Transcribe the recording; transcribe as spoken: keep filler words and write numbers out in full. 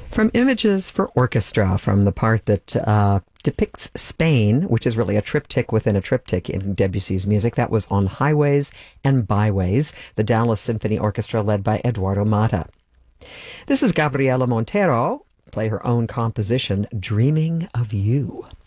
From Images for Orchestra, from the part that uh, depicts Spain, which is really a triptych within a triptych in Debussy's music. That was On Highways and Byways, the Dallas Symphony Orchestra led by Eduardo Mata. This is Gabriela Montero, play her own composition, Dreaming of You.